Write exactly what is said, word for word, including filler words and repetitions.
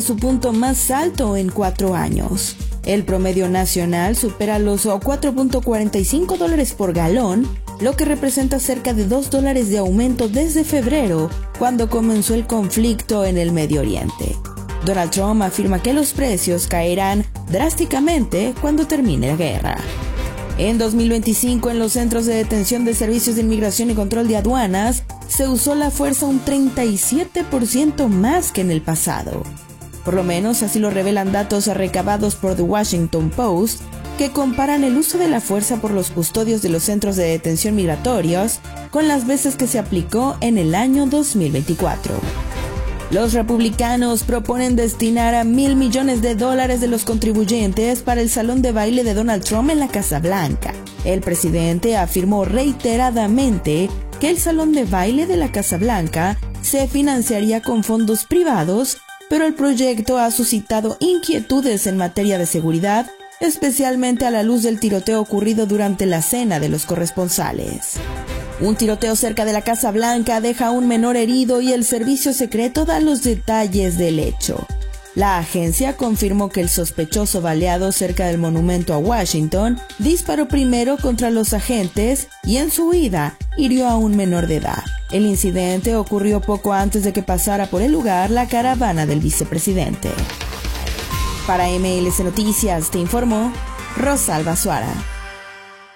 su punto más alto en cuatro años. El promedio nacional supera los cuatro punto cuarenta y cinco dólares por galón, lo que representa cerca de dos dólares de aumento desde febrero, cuando comenzó el conflicto en el Medio Oriente. Donald Trump afirma que los precios caerán drásticamente cuando termine la guerra. En dos mil veinticinco, en los centros de detención de servicios de inmigración y control de aduanas, se usó la fuerza un treinta y siete por ciento más que en el pasado. Por lo menos así lo revelan datos recabados por The Washington Post, que comparan el uso de la fuerza por los custodios de los centros de detención migratorios con las veces que se aplicó en el año dos mil veinticuatro. Los republicanos proponen destinar a mil millones de dólares de los contribuyentes para el salón de baile de Donald Trump en la Casa Blanca. El presidente afirmó reiteradamente que el salón de baile de la Casa Blanca se financiaría con fondos privados, pero el proyecto ha suscitado inquietudes en materia de seguridad, especialmente a la luz del tiroteo ocurrido durante la cena de los corresponsales. Un tiroteo cerca de la Casa Blanca deja a un menor herido y el servicio secreto da los detalles del hecho. La agencia confirmó que el sospechoso baleado cerca del monumento a Washington disparó primero contra los agentes y en su huida hirió a un menor de edad. El incidente ocurrió poco antes de que pasara por el lugar la caravana del vicepresidente. Para M L C Noticias te informó Rosalba Suara.